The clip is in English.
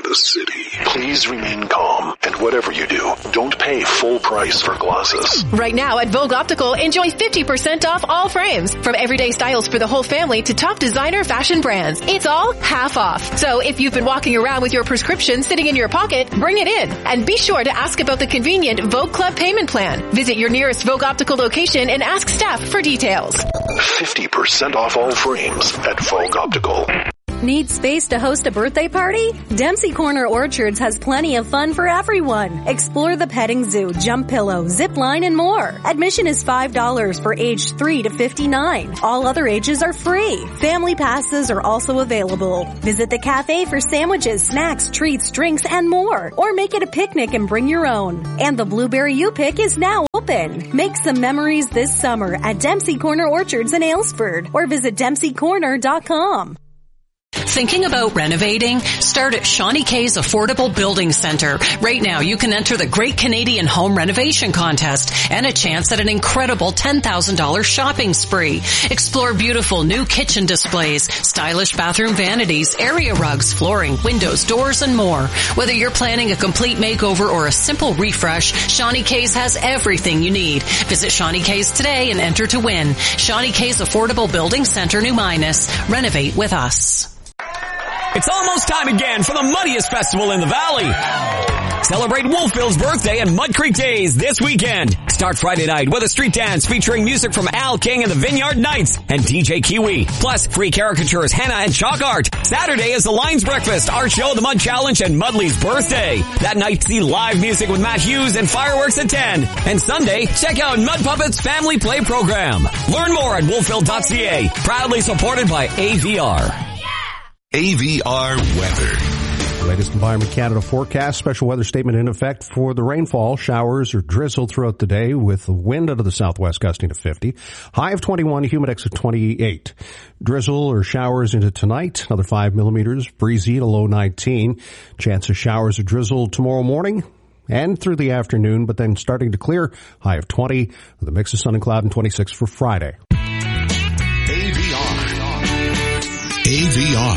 the city. Please remain calm, and whatever you do, don't pay full price for glasses. Right now at Vogue Optical, enjoy 50% off all frames. From everyday styles for the whole family to top designer fashion brands. It's all half off. So if you've been walking around with your prescription sitting in your pocket, bring it in. And be sure to ask about the convenient Vogue Club payment plan. Visit your nearest Vogue Optical location and ask staff for details. 50% off all frames at Vogue Optical. Need space to host a birthday party? Dempsey Corner Orchards has plenty of fun for everyone. Explore the petting zoo, jump pillow, zip line, and more. Admission is $5 for age 3 to 59. All other ages are free. Family passes are also available. Visit the cafe for sandwiches, snacks, treats, drinks, and more. Or make it a picnic and bring your own. And the Blueberry You Pick is now open. Make some memories this summer at Dempsey Corner Orchards in Aylesford. Or visit DempseyCorner.com. Thinking about renovating? Start at Shawnee K's Affordable Building Center. Right now, you can enter the Great Canadian Home Renovation Contest and a chance at an incredible $10,000 shopping spree. Explore beautiful new kitchen displays, stylish bathroom vanities, area rugs, flooring, windows, doors, and more. Whether you're planning a complete makeover or a simple refresh, Shawnee K's has everything you need. Visit Shawnee K's today and enter to win. Shawnee K's Affordable Building Center, New Minas. Renovate with us. It's almost time again for the muddiest festival in the valley. Celebrate Wolfville's birthday and Mud Creek Days this weekend. Start Friday night with a street dance featuring music from Al King and the Vineyard Knights and DJ Kiwi. Plus free caricatures, henna, and chalk art. Saturday is the Lions Breakfast, Art Show, the Mud Challenge, and Mudley's birthday. That night, see live music with Matt Hughes and fireworks at 10. And Sunday, check out Mud Puppets Family Play Program. Learn more at wolfville.ca. Proudly supported by AVR. AVR weather. Latest Environment Canada forecast. Special weather statement in effect for the rainfall. Showers or drizzle throughout the day with the wind out of the southwest gusting to 50. High of 21, humidex of 28. Drizzle or showers into tonight. Another 5 millimeters. Breezy to low 19. Chance of showers or drizzle tomorrow morning and through the afternoon, but then starting to clear. High of 20 with a mix of sun and cloud and 26 for Friday. AVR.